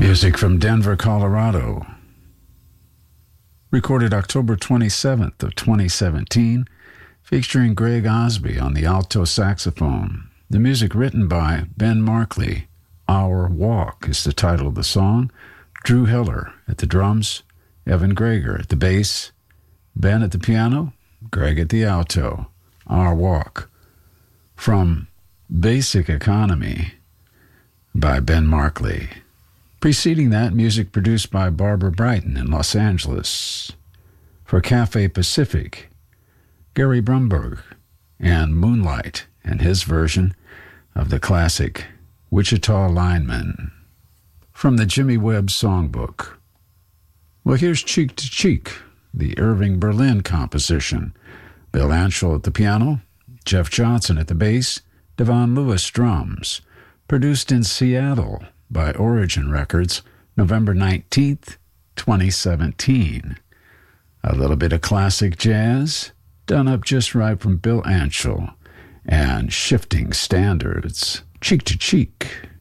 Music from Denver, Colorado. Recorded October 27th of 2017, featuring Greg Osby on the alto saxophone. The music written by Ben Markley. Our Walk is the title of the song. Drew Hiller at the drums, Evan Greger at the bass, Ben at the piano, Greg at the alto. Our Walk. From Basic Economy by Ben Markley. Preceding that, music produced by Barbara Brighton in Los Angeles. For Cafe Pacific, Gary Brumberg and Moonlight and his version of the classic Wichita Lineman. From the Jimmy Webb Songbook. Well, here's Cheek to Cheek, the Irving Berlin composition. Bill Anschel at the piano, Jeff Johnson at the bass, Devon Lewis drums. Produced in Seattle by Origin Records, November 19th, 2017. A little bit of classic jazz, done up just right from Bill Anschel, and Shifting Standards. Cheek to Cheek.